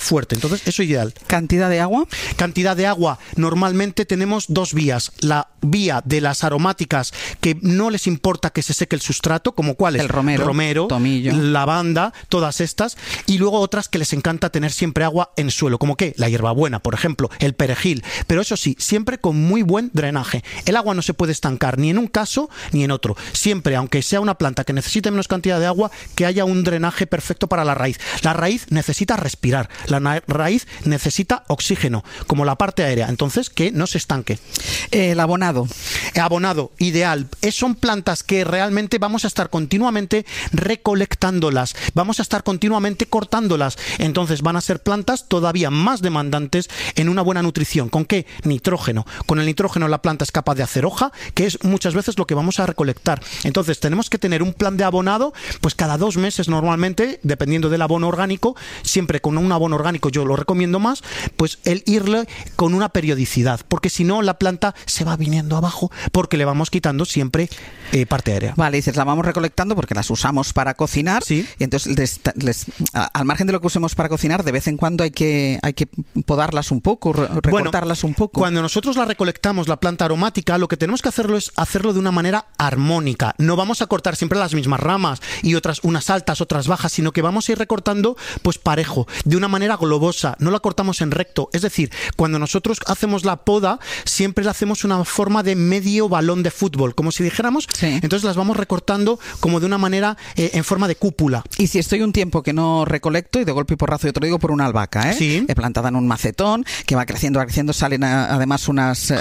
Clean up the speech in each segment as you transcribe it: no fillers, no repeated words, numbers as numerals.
fuerte. Entonces, eso es ideal. ¿Cantidad de agua? Cantidad de agua. Normalmente tenemos dos vías. La vía de las aromáticas que no les importa que se seque el sustrato, como cuáles. El romero, tomillo, lavanda, todas estas. Y luego otras que les encanta tener siempre agua en suelo, como que la hierbabuena, por ejemplo, el perejil. Pero eso sí, siempre con muy buen drenaje. El agua no se puede estancar ni en un caso ni en otro. Siempre, aunque sea una planta que necesite menos cantidad de agua, que haya un drenaje perfecto para la raíz. La raíz necesita respirar, la raíz necesita oxígeno, como la parte aérea, entonces que no se estanque. El abonado. Abonado, ideal. Son plantas que realmente vamos a estar continuamente recolectándolas, vamos a estar continuamente cortándolas, entonces van a ser plantas todavía más demandantes en una buena nutrición. ¿Con qué? Nitrógeno. Con el nitrógeno la planta es capaz de hacer hoja, que es muchas veces lo que vamos a recolectar. Entonces tenemos que tener un plan de abonado, pues cada 2 meses normalmente, dependiendo del abono orgánico, siempre con un abono orgánico yo lo recomiendo más, pues el irle con una periodicidad, porque si no la planta se va viniendo abajo, porque le vamos quitando siempre parte aérea. Vale, dices, la vamos recolectando porque las usamos para cocinar, sí. Y entonces al margen de lo que usemos para cocinar, de vez en cuando hay que podarlas un poco, recortarlas un poco. Cuando nosotros la recolectamos, la planta aromática, lo que tenemos que hacerlo es hacerlo de una manera armónica. No vamos a cortar siempre las mismas ramas y otras, unas altas, otras bajas, sino que vamos a ir recortando pues parejo, de una manera globosa, no la cortamos en recto. Es decir, cuando nosotros hacemos la poda, siempre la hacemos una forma de medio balón de fútbol, como si dijéramos. Sí. Entonces las vamos recortando como de una manera en forma de cúpula. Y si estoy un tiempo que no recolecto y de golpe y porrazo, yo te lo digo por una albahaca, Sí. plantada en un macetón, que va creciendo, salen además unas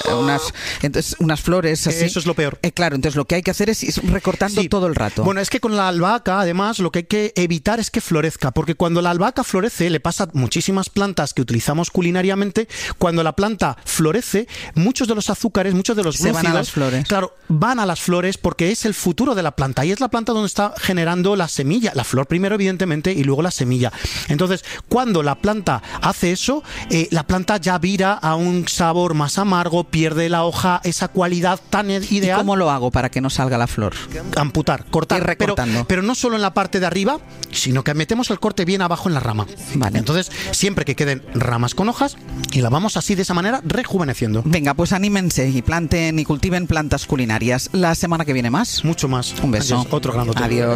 flores así. Eso es lo peor. Claro, entonces lo que hay que hacer es ir recortando todo el rato. Bueno, es que con la albahaca, además, lo que hay que evitar es que florezca, porque cuando la albahaca florece, le pasa a muchísimas plantas que utilizamos culinariamente, cuando la planta florece, muchos de los azúcares, muchos de los glúcidos, se van a las flores. Claro, van a las flores porque es el futuro de la planta y es la planta donde está generando la semilla, la flor primero evidentemente y luego la semilla. Entonces, cuando la planta hace eso, la planta ya vira a un sabor más amargo, pierde la hoja esa cualidad tan ideal. ¿Y cómo lo hago para que no salga la flor? Amputar, cortar, ir recortando. Pero no solo en la parte de arriba, sino que metemos el corte bien abajo en la rama. Vale. Entonces, siempre que queden ramas con hojas y la vamos así de esa manera rejuveneciendo. Venga, pues anímense y planten y cultiven plantas culinarias. La semana que viene más. Mucho más. Un beso. Adiós, otro gran hotel. Adiós.